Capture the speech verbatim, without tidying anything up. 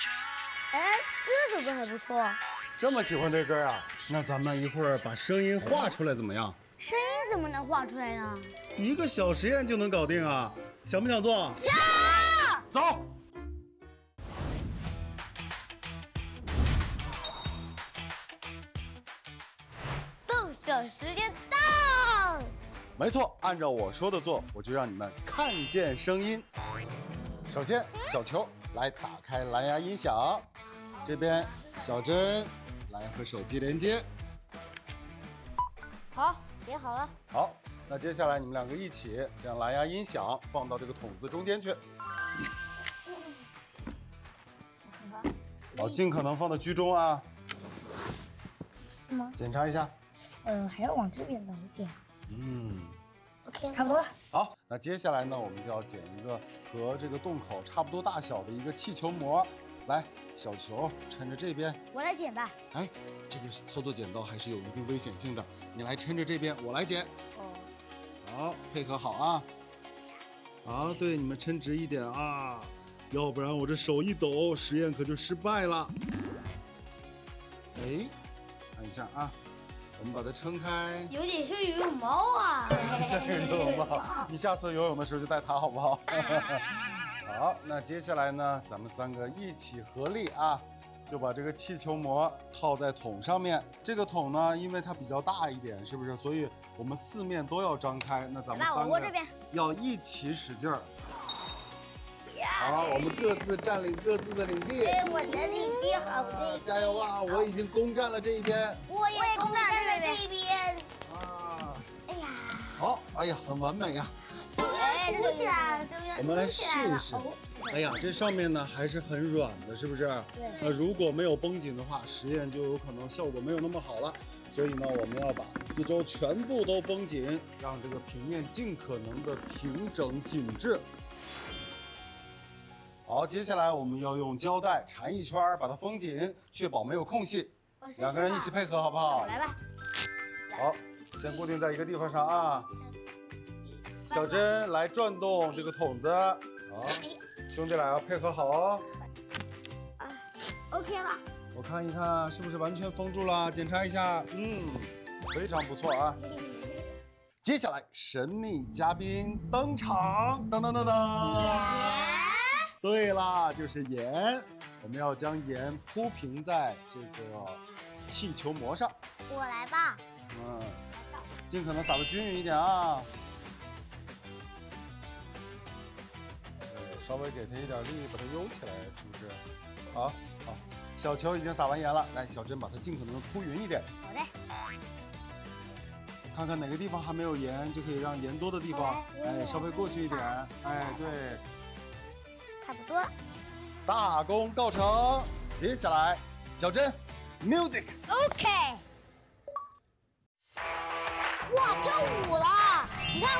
哎，这首歌还不错。 这么喜欢这歌啊？那咱们一会儿把声音画出来怎么样？ 声音怎么能画出来呢？ 一个小实验就能搞定啊！想不想做？ 想。 走。 动手时间到。 没错，按照我说的做，我就让你们看见声音。首先，小球来打开蓝牙音响，这边小珍来和手机连接。 好，连好了。 好，那接下来你们两个一起将蓝牙音响放到这个筒子中间去。好，尽可能放到居中啊。 是吗？ 检查一下。 嗯，还要往这边倒一点。 嗯 ，OK， 差不多了。 好，那接下来呢，我们就要剪一个和这个洞口差不多大小的一个气球膜。来，小球抻着这边， 我来剪吧。 哎，这个操作剪刀还是有一定危险性的，你来抻着这边，我来剪。 哦。 好，配合好啊。好，对，你们抻直一点啊，要不然我这手一抖，实验可就失败了。哎，看一下啊。我们把它撑开， 有点像游泳帽啊！ 像游泳帽，你下次游泳的时候就带它好不好？好，那接下来呢，咱们三个一起合力啊，就把这个气球膜套在桶上面。这个桶呢，因为它比较大一点，是不是？所以我们四面都要张开。那咱们三个要一起使劲儿。好，我们各自占领各自的领地。 哎，我的领地好地， 加油啊！我已经攻占了这一边。 我也攻占了这一边。 啊！ 哎呀， 好，哎呀，很完美呀。 哎，鼓起来了，终于我们来试一试。哎呀，这上面呢还是很软的，是不是？ 对。 那如果没有绷紧的话，实验就有可能效果没有那么好了。所以呢，我们要把四周全部都绷紧，让这个平面尽可能的平整紧致。好，接下来我们要用胶带缠一圈，把它封紧，确保没有空隙。两个人一起配合，好不好？ 来吧。 好，先固定在一个地方上啊。小珍来转动这个筒子。好，兄弟俩要配合好哦。 啊 ，OK 了。 我看一看是不是完全封住了，检查一下。嗯，非常不错啊。接下来神秘嘉宾登场，噔噔噔噔。对啦，就是盐，我们要将盐铺平在这个气球膜上。 我来吧。 嗯，尽可能撒得均匀一点啊。对，稍微给它一点力，把它悠起来，是不是？好，好，小球已经撒完盐了，来，小珍把它尽可能铺匀一点。 好嘞。 看看哪个地方还没有盐，就可以让盐多的地方，哎，稍微过去一点。哎，对。 差不多， 大功告成。接下来，小珍 ，music。 OK。哇，跳舞了！你看